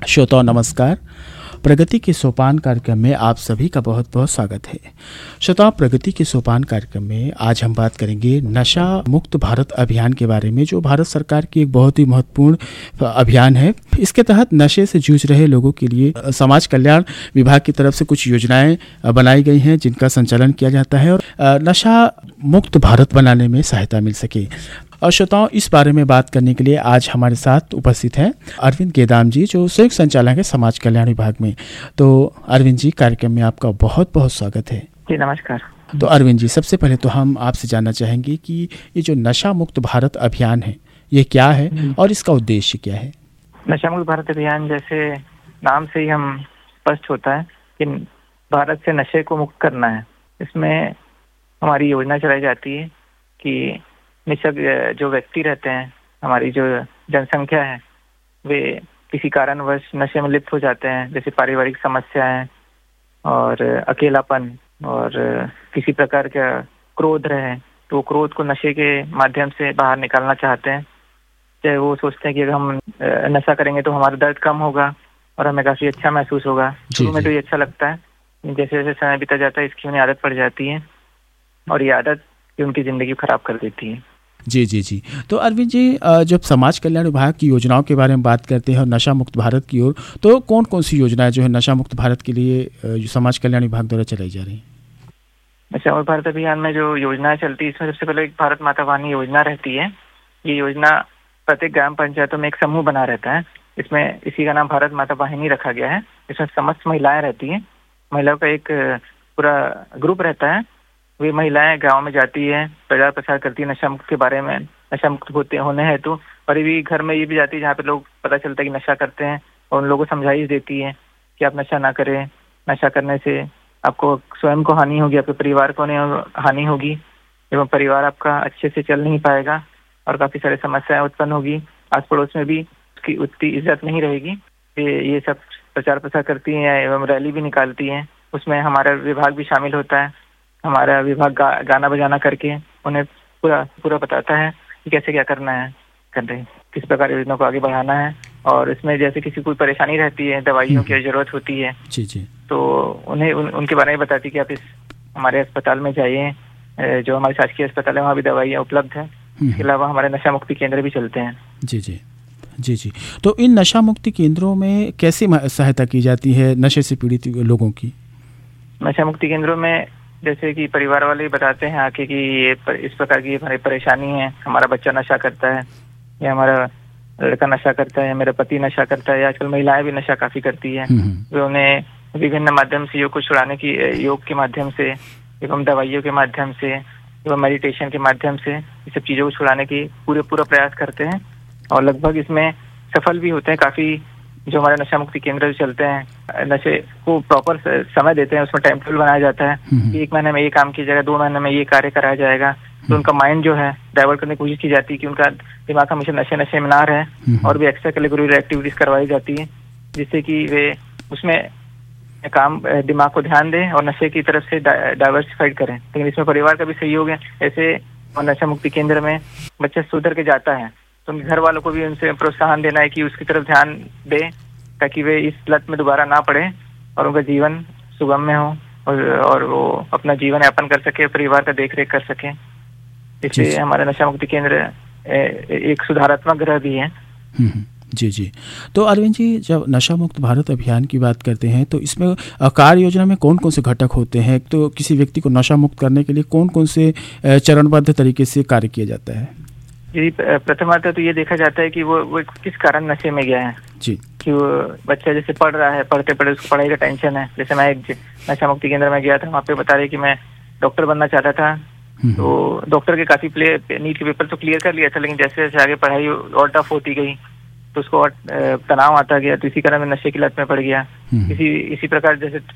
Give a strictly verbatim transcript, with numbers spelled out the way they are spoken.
श्रोताओं नमस्कार। प्रगति के सोपान कार्यक्रम में आप सभी का बहुत बहुत स्वागत है। श्रोताओं, प्रगति के सोपान कार्यक्रम में आज हम बात करेंगे नशा मुक्त भारत अभियान के बारे में, जो भारत सरकार की एक बहुत ही महत्वपूर्ण अभियान है। इसके तहत नशे से जूझ रहे लोगों के लिए समाज कल्याण विभाग की तरफ से कुछ योजनाएं बनाई गई हैं, जिनका संचालन किया जाता है और नशा मुक्त भारत बनाने में सहायता मिल सके। और श्रोताओं, इस बारे में बात करने के लिए आज हमारे साथ उपस्थित हैं अरविंद गेदाम जी, जो संयुक्त संचालक है समाज कल्याण विभाग में। तो अरविंद जी, कार्यक्रम में आपका बहुत बहुत स्वागत है। जी नमस्कार। तो अरविंद जी, सबसे पहले तो हम आपसे जानना चाहेंगे कि ये जो नशा मुक्त भारत अभियान है, ये क्या है और इसका उद्देश्य क्या है? नशा मुक्त भारत अभियान जैसे नाम से ही हम स्पष्ट होता है कि भारत से नशे को मुक्त करना है। इसमें हमारी योजना चलाई जाती है कि निशक जो व्यक्ति रहते हैं, हमारी जो जनसंख्या है, वे किसी कारणवश नशे में लिप्त हो जाते हैं, जैसे पारिवारिक समस्याएं और अकेलापन और किसी प्रकार का क्रोध रहे, तो क्रोध को नशे के माध्यम से बाहर निकालना चाहते हैं। चाहे वो सोचते हैं कि अगर हम नशा करेंगे तो हमारा दर्द कम होगा और हमें काफ़ी अच्छा महसूस होगा। शुरू में तो ये अच्छा लगता है, जैसे जैसे समय बीता जाता है इसकी उन्हें आदत पड़ जाती है और ये आदत उनकी ज़िंदगी खराब कर देती है। जी जी जी। तो अरविंद जी, जब समाज कल्याण विभाग की योजनाओं के बारे में बात करते हैं और नशा मुक्त भारत की ओर, तो कौन कौन सी योजनाएं जो है नशा मुक्त भारत के लिए समाज कल्याण विभाग द्वारा चलाई जा रही हैं? नशा मुक्त भारत अभियान में जो योजनाएं चलती है, इसमें सबसे पहले एक भारत माता वाहिनी योजना रहती है। ये योजना प्रत्येक ग्राम पंचायतों में एक समूह बना रहता है। इसमें इसी का नाम भारत माता वाहिनी रखा गया है। इसमें समस्त महिलाएं रहती हैं। महिलाओं का एक पूरा ग्रुप रहता है। वे महिलाएं गांव में जाती है, प्रचार प्रसार करती है नशा मुक्त के बारे में, नशा मुक्त होते होने हेतु। और भी घर में ये भी जाती है जहाँ पे लोग पता चलता है कि नशा करते हैं, और उन लोगों को समझाइश देती है कि आप नशा ना करें, नशा करने से आपको स्वयं को हानि होगी, आपके परिवार को हानि होगी एवं परिवार आपका अच्छे से चल नहीं पाएगा और काफ़ी सारी समस्याएं उत्पन्न होगी। आस पड़ोस में भी उसकी उतनी इज्जत नहीं रहेगी। ये ये सब प्रचार प्रसार करती हैं एवं रैली भी निकालती हैं। उसमें हमारा विभाग भी शामिल होता है। हमारा विभाग गा, गाना बजाना करके उन्हें पूरा पूरा बताता है कि कैसे क्या करना है, कर रहे किस प्रकार योजना को आगे बढ़ाना है। और इसमें जैसे किसी कोई परेशानी रहती है, दवाइयों की जरूरत होती है, जी जी, तो उन्हें उन, उनके बारे में बताती है कि आप इस हमारे अस्पताल में जाइए, जो हमारे शासकीय अस्पताल है वहाँ भी दवाइयाँ उपलब्ध है। इसके अलावा हमारे नशा मुक्ति केंद्र भी चलते हैं। जी जी जी जी। तो इन नशा मुक्ति केंद्रों में कैसे सहायता की जाती है नशे से पीड़ित लोगों की? नशा मुक्ति केंद्रों में जैसे कि परिवार वाले बताते हैं आके कि ये पर, इस प्रकार की हमारी परेशानी है, हमारा बच्चा नशा करता है या हमारा लड़का नशा करता है या मेरा पति नशा करता है, या आजकल महिलाएं भी नशा काफी करती है। वे उन्हें विभिन्न माध्यम से योग को छुड़ाने की, योग के माध्यम से एवं दवाइयों के माध्यम से एवं मेडिटेशन के माध्यम से ये सब चीज़ों को छुड़ाने की पूरे पूरा प्रयास करते हैं और लगभग इसमें सफल भी होते हैं। काफ़ी जो हमारे नशा मुक्ति केंद्र चलते हैं, नशे को प्रॉपर समय देते हैं, उसमें टाइम टेबल बनाया जाता है कि एक महीने में ये काम किया जाएगा, दो महीने में ये कार्य कराया जाएगा। तो उनका माइंड जो है डाइवर्ट करने की कोशिश की जाती है कि उनका दिमाग हमेशा नशे नशे में ना रहे, और भी एक्स्ट्रा करिकुलर एक्टिविटीज करवाई जाती है जिससे कि वे उसमें काम दिमाग को ध्यान दें और नशे की तरफ से डाइवर्सिफाइड करें। लेकिन इसमें परिवार का भी सहयोग है। ऐसे और नशा मुक्ति केंद्र में बच्चा सुधर के जाता है तो उनके घर वालों को भी उनसे प्रोत्साहन देना है कि उसकी तरफ ध्यान दे, ताकि वे इस लत में दोबारा ना पड़े और उनका जीवन सुगम्य हो और, और वो अपना जीवन यापन कर सके, परिवार का देख रेख कर सके। इसलिए हमारे नशा मुक्ति केंद्र एक सुधारात्मक ग्रह भी है। जी जी। तो अरविंद जी, जब नशा मुक्त भारत अभियान की बात करते हैं तो इसमें कार्य योजना में कौन कौन से घटक होते हैं? तो किसी व्यक्ति को नशा मुक्त करने के लिए कौन कौन से चरणबद्ध तरीके से कार्य किया जाता है? जी, प्रथमतः तो ये देखा जाता है कि वो वो किस कारण नशे में गया है। जी, कि वो बच्चा जैसे पढ़ रहा है, पढ़ते पढ़ते उसको पढ़ाई का टेंशन है। जैसे मैं एक नशा मुक्ति केंद्र में गया था, वहाँ पे बता रहे कि मैं डॉक्टर बनना चाहता था, तो डॉक्टर के काफी प्ले नीट के पेपर तो क्लियर कर लिया था, लेकिन जैसे जैसे आगे पढ़ाई और टफ होती गई तो उसको तनाव आता गया, तो इसी कारण में नशे की लत में पड़ गया। इसी इसी प्रकार जैसे